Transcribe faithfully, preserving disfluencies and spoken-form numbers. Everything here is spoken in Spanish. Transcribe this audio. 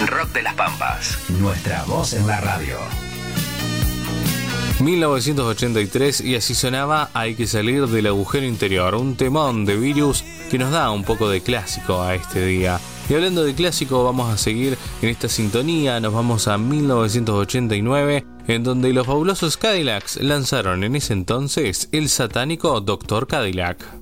Rock de las Pampas. Nuestra voz en la radio. mil novecientos ochenta y tres y así sonaba Hay que salir del agujero interior, un temón de Virus que nos da un poco de clásico a este día. Y hablando de clásico, vamos a seguir en esta sintonía, nos vamos a mil novecientos ochenta y nueve, en donde los fabulosos Cadillacs lanzaron en ese entonces el satánico Doctor Cadillac.